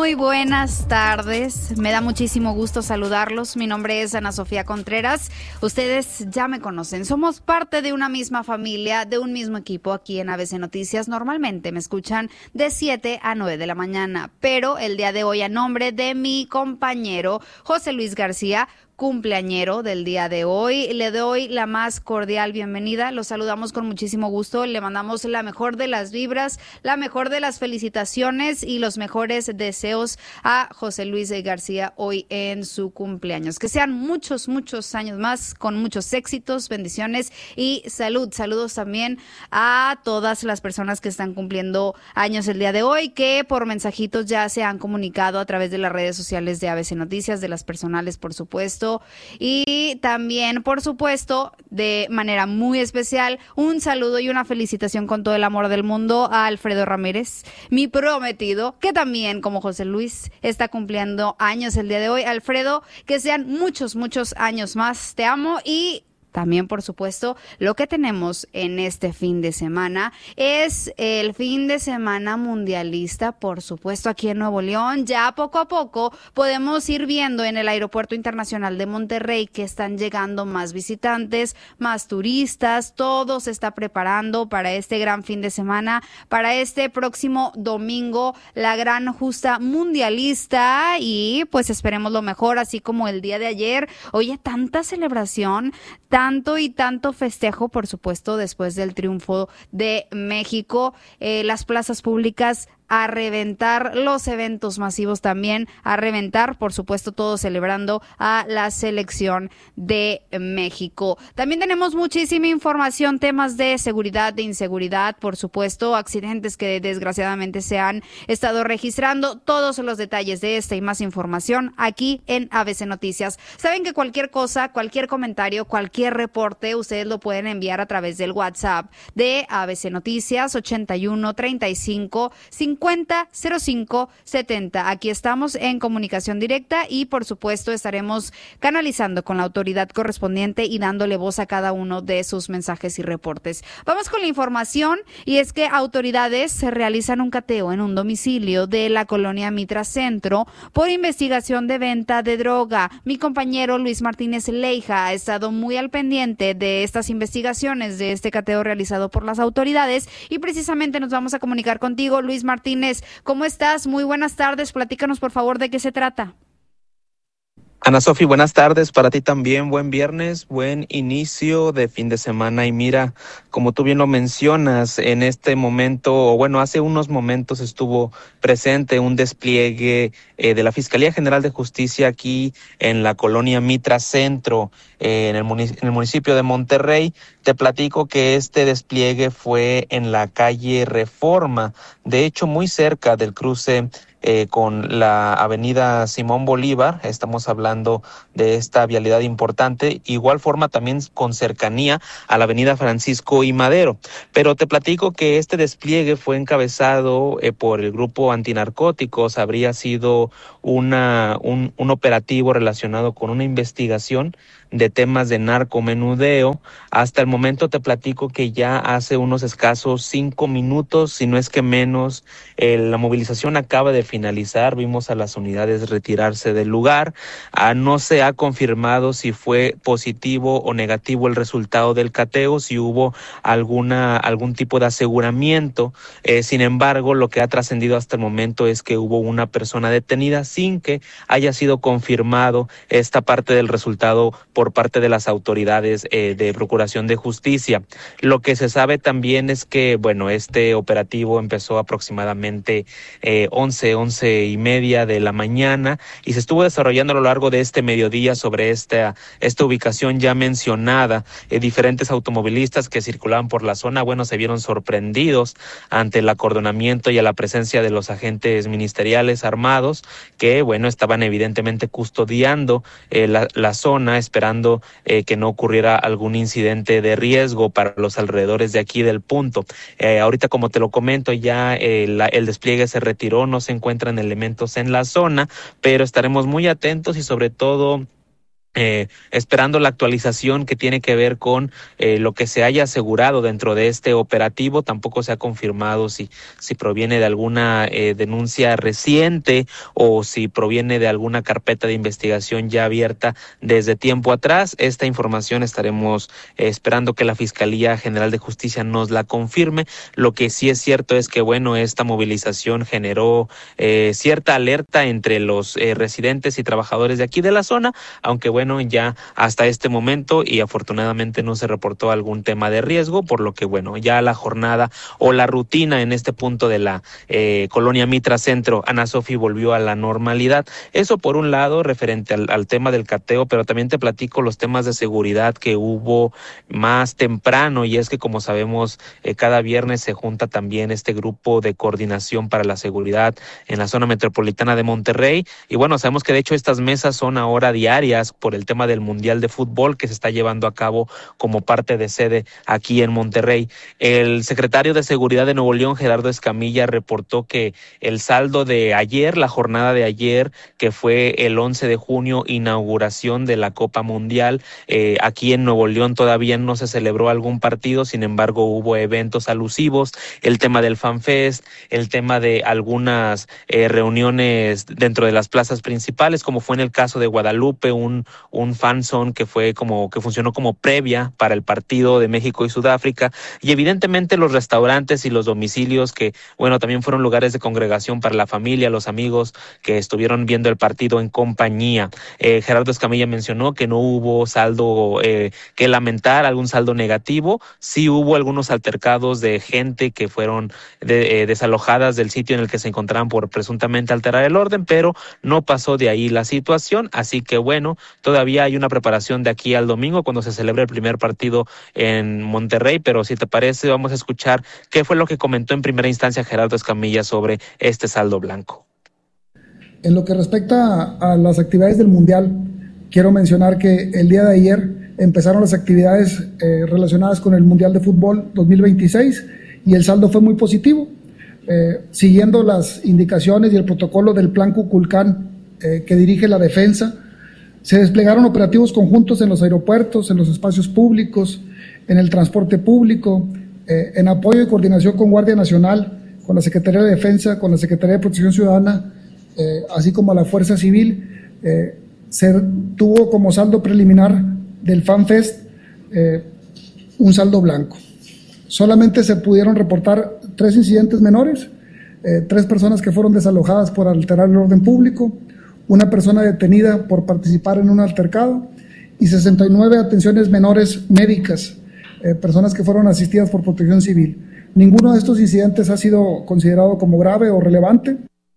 Muy buenas tardes, me da muchísimo gusto saludarlos. Mi nombre es Ana Sofía Contreras, ustedes ya me conocen, somos parte de una misma familia, de un mismo equipo aquí en ABC Noticias. Normalmente me escuchan de 7 a 9 de la mañana, pero el día de hoy, a nombre de mi compañero José Luis García, cumpleañero del día de hoy, le doy la más cordial bienvenida. Lo saludamos con muchísimo gusto, le mandamos la mejor de las vibras, la mejor de las felicitaciones y los mejores deseos a José Luis García hoy en su cumpleaños. Que sean muchos años más, con muchos éxitos, bendiciones y salud. Saludos también a todas las personas que están cumpliendo años el día de hoy, que por mensajitos ya se han comunicado a través de las redes sociales de ABC Noticias, de las personales, por supuesto. Y también, por supuesto, de manera muy especial, un saludo y una felicitación con todo el amor del mundo a Alfredo Ramírez, mi prometido, que también, como José Luis, está cumpliendo años el día de hoy. Alfredo, que sean muchos años más. Te amo. Y también, por supuesto, lo que tenemos en este fin de semana es el fin de semana mundialista, por supuesto, aquí en Nuevo León. Ya poco a poco podemos ir viendo en el Aeropuerto Internacional de Monterrey que están llegando más visitantes, más turistas. Todo se está preparando para este gran fin de semana, para este próximo domingo, la gran justa mundialista, y pues esperemos lo mejor, así como el día de ayer. Oye, tanta celebración, tanto festejo, por supuesto, después del triunfo de México, las plazas públicas a reventar, los eventos masivos también a reventar, por supuesto, todos celebrando a la selección de México. También tenemos muchísima información, temas de seguridad, de inseguridad, por supuesto, accidentes que desgraciadamente se han estado registrando. Todos los detalles de esta y más información aquí en ABC Noticias. Saben que cualquier cosa, cualquier comentario, cualquier reporte, ustedes lo pueden enviar a través del WhatsApp de ABC Noticias, 81 35 50 05 70. Aquí estamos en comunicación directa y, por supuesto, estaremos canalizando con la autoridad correspondiente y dándole voz a cada uno de sus mensajes y reportes. Vamos con la información, y es que autoridades se realizan un cateo en un domicilio de la colonia Mitra Centro por investigación de venta de droga. Mi compañero Luis Martínez Leija ha estado muy al pendiente de estas investigaciones, de este cateo realizado por las autoridades, y precisamente nos vamos a comunicar contigo, Luis Martínez. ¿Cómo estás? Muy buenas tardes. Platícanos, por favor, de qué se trata. Ana Sofi, buenas tardes, para ti también, buen viernes, buen inicio de fin de semana. Y mira, como tú bien lo mencionas, en este momento, o bueno, hace unos momentos estuvo presente un despliegue de la Fiscalía General de Justicia aquí en la colonia Mitra Centro, en el municipio de Monterrey. Te platico que este despliegue fue en la calle Reforma, de hecho muy cerca del cruce con la avenida Simón Bolívar. Estamos hablando de esta vialidad importante, igual forma también con cercanía a la avenida Francisco y Madero. Pero te platico que este despliegue fue encabezado por el grupo antinarcóticos. Habría sido un operativo relacionado con una investigación de temas de narcomenudeo. Hasta el momento te platico que ya hace unos escasos 5 minutos, si no es que menos, la movilización acaba de finalizar. Vimos a las unidades retirarse del lugar. No se ha confirmado si fue positivo o negativo el resultado del cateo, si hubo algún tipo de aseguramiento. Sin embargo, lo que ha trascendido hasta el momento es que hubo una persona detenida sin que haya sido confirmado esta parte del resultado por parte de las autoridades de Procuración de Justicia. Lo que se sabe también es que, bueno, este operativo empezó aproximadamente 11:30 de la mañana y se estuvo desarrollando a lo largo de este mediodía sobre esta ubicación ya mencionada. Diferentes automovilistas que circulaban por la zona, bueno, se vieron sorprendidos ante el acordonamiento y a la presencia de los agentes ministeriales armados que, bueno, estaban evidentemente custodiando la zona, esperando que no ocurriera algún incidente de riesgo para los alrededores de aquí del punto. Ahorita, como te lo comento, ya el despliegue se retiró, no se encuentran elementos en la zona, pero estaremos muy atentos y sobre todo esperando la actualización que tiene que ver con lo que se haya asegurado dentro de este operativo. Tampoco se ha confirmado si proviene de alguna denuncia reciente o si proviene de alguna carpeta de investigación ya abierta desde tiempo atrás. Esta información estaremos esperando que la Fiscalía General de Justicia nos la confirme. Lo que sí es cierto es que, bueno, esta movilización generó cierta alerta entre los residentes y trabajadores de aquí de la zona, aunque bueno, ya hasta este momento y afortunadamente no se reportó algún tema de riesgo, por lo que bueno, ya la jornada o la rutina en este punto de la colonia Mitra Centro, Ana Sofi, volvió a la normalidad. Eso por un lado referente al tema del cateo, pero también te platico los temas de seguridad que hubo más temprano, y es que como sabemos cada viernes se junta también este grupo de coordinación para la seguridad en la zona metropolitana de Monterrey, y bueno, sabemos que de hecho estas mesas son ahora diarias por el tema del Mundial de Fútbol que se está llevando a cabo como parte de sede aquí en Monterrey. El secretario de Seguridad de Nuevo León, Gerardo Escamilla, reportó que el saldo de ayer, la jornada de ayer, que fue el 11 de junio, inauguración de la Copa Mundial, aquí en Nuevo León todavía no se celebró algún partido, sin embargo hubo eventos alusivos, el tema del FanFest, el tema de algunas reuniones dentro de las plazas principales, como fue en el caso de Guadalupe, un fan zone que funcionó como previa para el partido de México y Sudáfrica, y evidentemente los restaurantes y los domicilios que, bueno, también fueron lugares de congregación para la familia, los amigos que estuvieron viendo el partido en compañía. Gerardo Escamilla mencionó que no hubo saldo que lamentar, algún saldo negativo. Sí hubo algunos altercados de gente que fueron desalojadas del sitio en el que se encontraban por presuntamente alterar el orden, pero no pasó de ahí la situación, así que bueno, todavía hay una preparación de aquí al domingo cuando se celebre el primer partido en Monterrey, pero si te parece vamos a escuchar qué fue lo que comentó en primera instancia Gerardo Escamilla sobre este saldo blanco. En lo que respecta a las actividades del Mundial, quiero mencionar que el día de ayer empezaron las actividades relacionadas con el Mundial de Fútbol 2026 y el saldo fue muy positivo. Siguiendo las indicaciones y el protocolo del Plan Kukulcán que dirige la defensa, se desplegaron operativos conjuntos en los aeropuertos, en los espacios públicos, en el transporte público, en apoyo y coordinación con Guardia Nacional, con la Secretaría de Defensa, con la Secretaría de Protección Ciudadana, así como la Fuerza Civil. Se tuvo como saldo preliminar del FanFest un saldo blanco. Solamente se pudieron reportar 3 incidentes menores, 3 personas que fueron desalojadas por alterar el orden público, una persona detenida por participar en un altercado y 69 atenciones menores médicas, personas que fueron asistidas por Protección Civil. Ninguno de estos incidentes ha sido considerado como grave o relevante.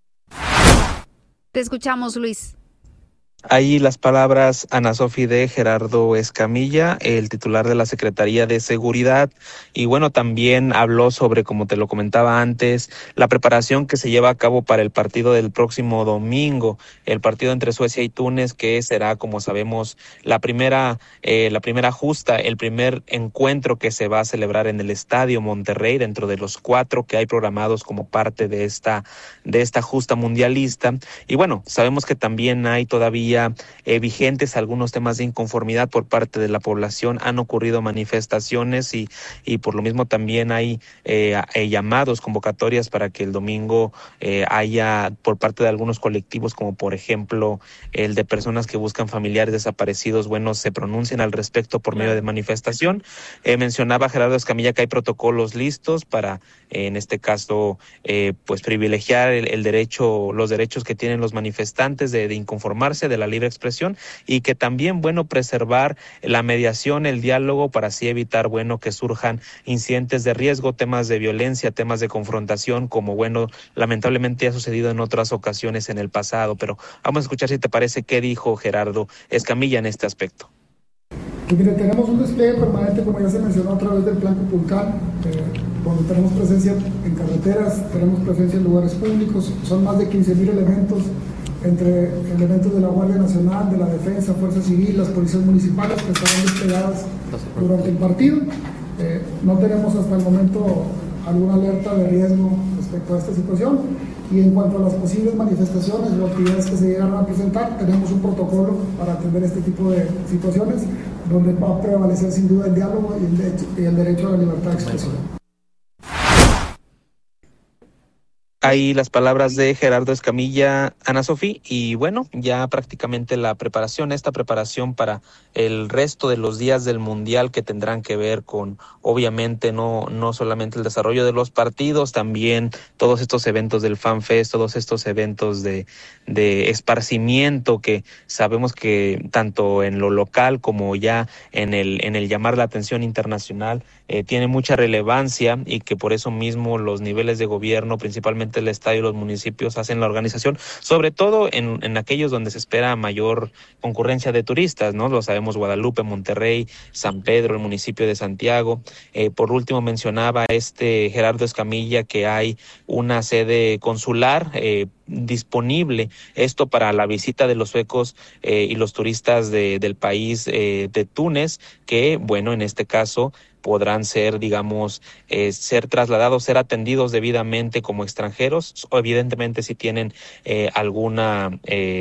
Te escuchamos, Luis. Ahí las palabras, Ana Sofi, de Gerardo Escamilla, el titular de la Secretaría de Seguridad, y bueno, también habló sobre, como te lo comentaba antes, la preparación que se lleva a cabo para el partido del próximo domingo, el partido entre Suecia y Túnez, que será, como sabemos, la primera justa, el primer encuentro que se va a celebrar en el Estadio Monterrey, dentro de los 4 que hay programados como parte de esta justa mundialista. Y bueno, sabemos que también hay todavía vigentes algunos temas de inconformidad por parte de la población. Han ocurrido manifestaciones y por lo mismo también hay llamados, convocatorias para que el domingo haya por parte de algunos colectivos, como por ejemplo el de personas que buscan familiares desaparecidos, bueno, se pronuncien al respecto por medio de manifestación. Mencionaba Gerardo Escamilla que hay protocolos listos para, en este caso, pues privilegiar los derechos que tienen los manifestantes de inconformarse, de la libre expresión, y que también, bueno, preservar la mediación, el diálogo, para así evitar, bueno, que surjan incidentes de riesgo, temas de violencia, temas de confrontación, como, bueno, lamentablemente ha sucedido en otras ocasiones en el pasado. Pero vamos a escuchar, si te parece, qué dijo Gerardo Escamilla en este aspecto. Pues mire, tenemos un despliegue permanente, como ya se mencionó, a través del Plan Kukulcán, donde tenemos presencia en carreteras, tenemos presencia en lugares públicos, son más de 15,000 elementos, entre elementos de la Guardia Nacional, de la Defensa, Fuerza Civil, las policías municipales que estarán desplegadas durante el partido. No tenemos hasta el momento alguna alerta de riesgo respecto a esta situación Y en cuanto a las posibles manifestaciones o actividades que se llegaron a presentar, tenemos un protocolo para atender este tipo de situaciones, donde va a prevalecer sin duda el diálogo y el derecho a la libertad de expresión. Ahí las palabras de Gerardo Escamilla, Ana Sofía, y bueno, ya prácticamente esta preparación para el resto de los días del Mundial, que tendrán que ver con, obviamente, no solamente el desarrollo de los partidos, también todos estos eventos del FanFest, todos estos eventos de esparcimiento que sabemos que tanto en lo local como ya en el llamar la atención internacional tiene mucha relevancia, y que por eso mismo los niveles de gobierno, principalmente el Estado y los municipios, hacen la organización, sobre todo en aquellos donde se espera mayor concurrencia de turistas, ¿no? Lo sabemos, Guadalupe, Monterrey, San Pedro, el municipio de Santiago. Por último, mencionaba Gerardo Escamilla que hay una sede consular disponible, esto para la visita de los suecos y los turistas del país de Túnez, que, bueno, en este caso podrán ser, digamos, ser trasladados, ser atendidos debidamente como extranjeros, evidentemente si tienen alguna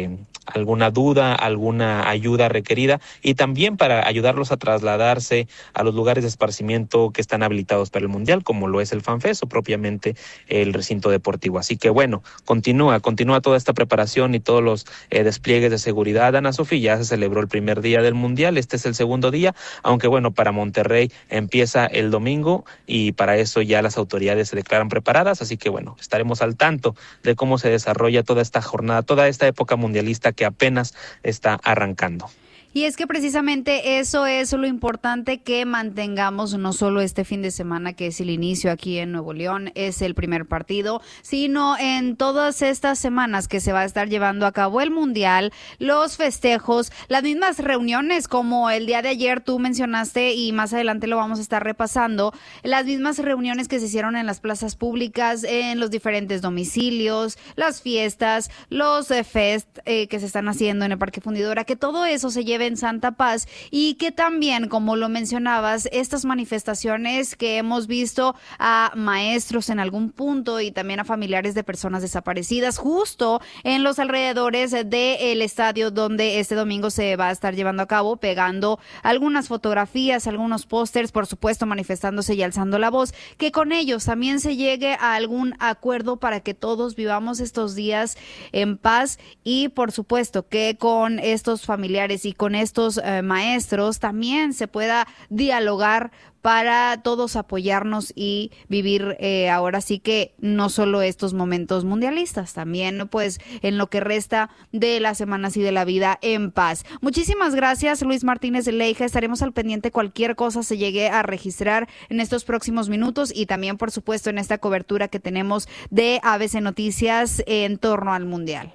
duda, alguna ayuda requerida, y también para ayudarlos a trasladarse a los lugares de esparcimiento que están habilitados para el Mundial, como lo es el FanFest o propiamente el recinto deportivo. Así que bueno, continúa toda esta preparación y todos los despliegues de seguridad. Ana Sofía, ya se celebró el primer día del Mundial, este es el segundo día, aunque bueno, para Monterrey empieza el domingo y para eso ya las autoridades se declaran preparadas, así que bueno, estaremos al tanto de cómo se desarrolla toda esta jornada, toda esta época mundialista que apenas está arrancando. Y es que precisamente eso es lo importante, que mantengamos no solo este fin de semana, que es el inicio aquí en Nuevo León, es el primer partido, sino en todas estas semanas que se va a estar llevando a cabo el Mundial, los festejos, las mismas reuniones como el día de ayer tú mencionaste, y más adelante lo vamos a estar repasando, las mismas reuniones que se hicieron en las plazas públicas, en los diferentes domicilios, las fiestas, los fest que se están haciendo en el Parque Fundidora, que todo eso se lleve en santa paz, y que también, como lo mencionabas, estas manifestaciones que hemos visto a maestros en algún punto y también a familiares de personas desaparecidas justo en los alrededores del estadio donde este domingo se va a estar llevando a cabo, pegando algunas fotografías, algunos pósters, por supuesto manifestándose y alzando la voz, que con ellos también se llegue a algún acuerdo para que todos vivamos estos días en paz, y por supuesto que con estos familiares y con estos maestros también se pueda dialogar para todos apoyarnos y vivir ahora sí que no solo estos momentos mundialistas, también pues en lo que resta de las semanas y de la vida en paz. Muchísimas gracias, Luis Martínez Leija. Estaremos al pendiente cualquier cosa se llegue a registrar en estos próximos minutos, y también por supuesto en esta cobertura que tenemos de ABC Noticias en torno al Mundial.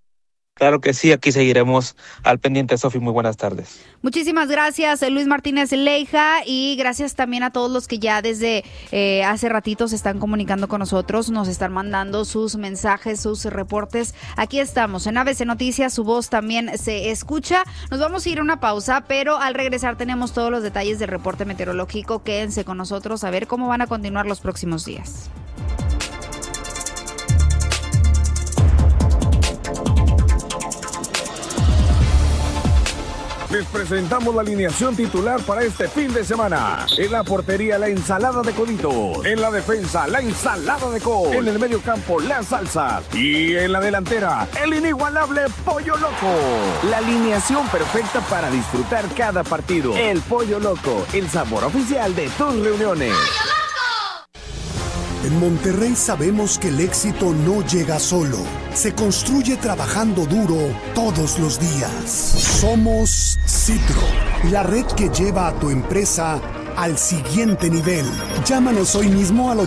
Claro que sí, aquí seguiremos al pendiente. Sofi, muy buenas tardes. Muchísimas gracias, Luis Martínez Leija, y gracias también a todos los que ya desde hace ratito se están comunicando con nosotros, nos están mandando sus mensajes, sus reportes. Aquí estamos en ABC Noticias, su voz también se escucha. Nos vamos a ir a una pausa, pero al regresar tenemos todos los detalles del reporte meteorológico. Quédense con nosotros a ver cómo van a continuar los próximos días. Les presentamos la alineación titular para este fin de semana. En la portería, la ensalada de coditos. En la defensa, la ensalada de col. En el medio campo, las salsas. Y en la delantera, el inigualable Pollo Loco. La alineación perfecta para disfrutar cada partido. El Pollo Loco, el sabor oficial de tus reuniones. En Monterrey sabemos que el éxito no llega solo, se construye trabajando duro todos los días. Somos Citro, la red que lleva a tu empresa al siguiente nivel. Llámanos hoy mismo al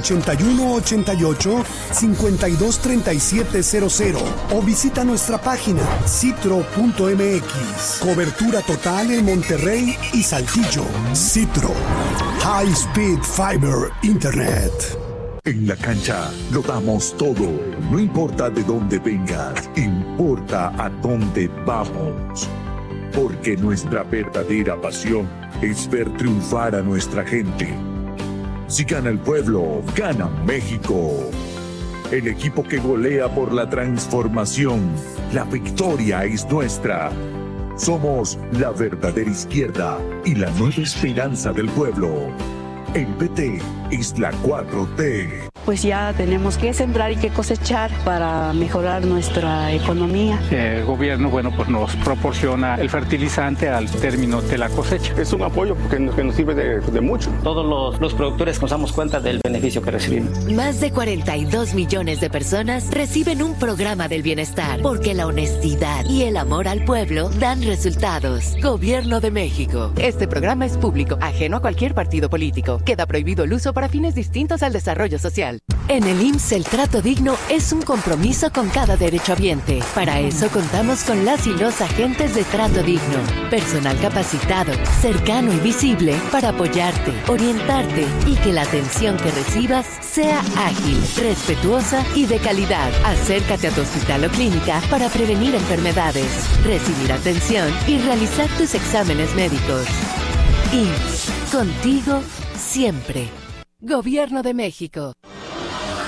8188-523700 o visita nuestra página citro.mx. Cobertura total en Monterrey y Saltillo. Citro, High Speed Fiber Internet. En la cancha lo damos todo, no importa de dónde vengas, importa a dónde vamos. Porque nuestra verdadera pasión es ver triunfar a nuestra gente. Si gana el pueblo, gana México. el equipo que golea por la transformación. La victoria es nuestra. Somos la verdadera izquierda y la nueva esperanza del pueblo. El PT es la 4T. Pues ya tenemos que sembrar y que cosechar para mejorar nuestra economía. El gobierno, pues nos proporciona el fertilizante al término de la cosecha. Es un apoyo que nos sirve de mucho. Todos los productores nos damos cuenta del beneficio que recibimos. Más de 42 millones de personas reciben un programa del bienestar, porque la honestidad y el amor al pueblo dan resultados. Gobierno de México. Este programa es público, ajeno a cualquier partido político. Queda prohibido el uso para fines distintos al desarrollo social. En el IMSS, el trato digno es un compromiso con cada derechohabiente. Para eso contamos con las y los agentes de trato digno. Personal capacitado, cercano y visible para apoyarte, orientarte y que la atención que recibas sea ágil, respetuosa y de calidad. Acércate a tu hospital o clínica para prevenir enfermedades, recibir atención y realizar tus exámenes médicos. IMSS, contigo siempre. Gobierno de México.